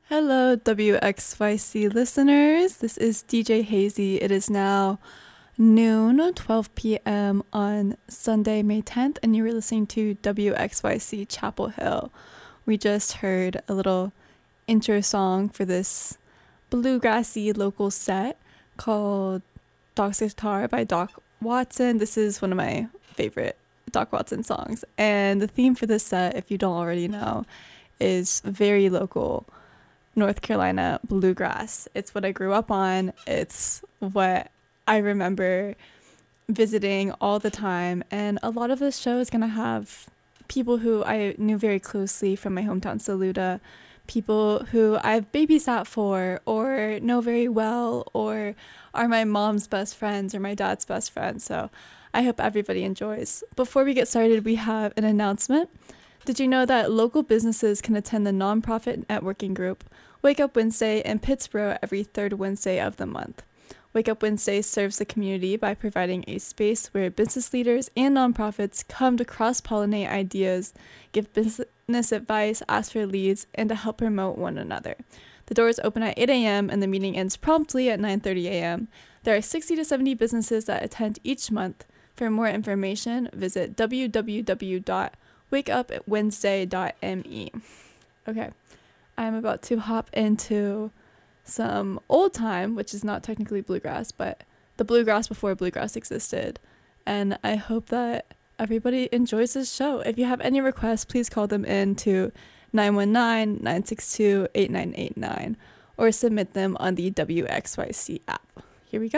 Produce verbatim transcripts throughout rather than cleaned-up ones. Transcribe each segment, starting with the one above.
Hello, W X Y C listeners. This is D J Hazy. It is now noon, twelve p.m. on Sunday, May tenth, and you were listening to W X Y C Chapel Hill. We just heard a little intro song for this bluegrassy local set called Doc's Guitar by Doc Watson. This is one of my favorite Doc Watson songs. And the theme for this set, if you don't already know, is very local North Carolina bluegrass. It's what I grew up on. It's what I remember visiting all the time. And a lot of this show is going to have people who I knew very closely from my hometown, Saluda, people who I've babysat for or know very well or are my mom's best friends or my dad's best friends. So I hope everybody enjoys. Before we get started, we have an announcement. Did you know that local businesses can attend the nonprofit networking group Wake Up Wednesday in Pittsboro every third Wednesday of the month? Wake Up Wednesday serves the community by providing a space where business leaders and nonprofits come to cross-pollinate ideas, give business advice, ask for leads, and to help promote one another. The doors open at eight a.m. and the meeting ends promptly at nine thirty a.m. There are sixty to seventy businesses that attend each month. For more information, visit w w w dot wake up wednesday dot m e. Okay, I'm about to hop into some old time, which is not technically bluegrass, but the bluegrass before bluegrass existed. And I hope that everybody enjoys this show. If you have any requests, please call them in to nine one nine, nine six two, eight nine eight nine or submit them on the W X Y C app. Here we go.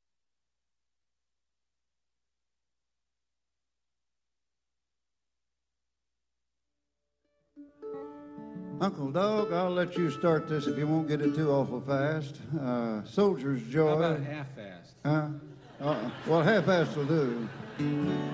Uncle Dog, I'll let you start this if you won't get it too awful fast. Uh, Soldier's Joy. How about half-fast? Huh? Uh, well, half-fast will do.